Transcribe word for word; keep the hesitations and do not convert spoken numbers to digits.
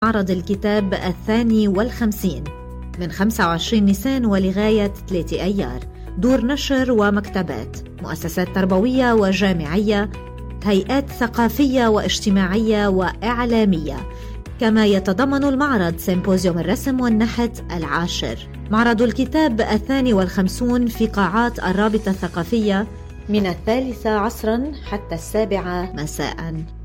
معرض الكتاب الثاني والخمسين من خمسة وعشرين نيسان ولغاية ثلاثة أيار. دور نشر ومكتبات، مؤسسات تربوية وجامعية، هيئات ثقافية واجتماعية وإعلامية. كما يتضمن المعرض سيمبوزيوم الرسم والنحت العاشر. معرض الكتاب الثاني والخمسون في قاعات الرابطة الثقافية من الثالثة عصرا حتى السابعة مساء.